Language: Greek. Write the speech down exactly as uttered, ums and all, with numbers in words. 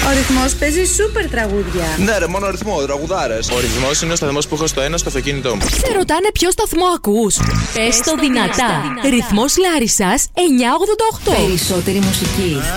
Ο Ρυθμός παίζει σούπερ τραγούδια. Ναι, ρε, μόνο ρυθμό, τραγουδάρες. Ο Ρυθμός είναι ο σταθμός που έχω στο ένα στο αυτοκίνητό μου. Σε ρωτάνε ποιο σταθμό ακούς. Πες το δυνατά. Ρυθμός Λάρισσας εννιακόσια ογδόντα οκτώ. Περισσότερη μουσική.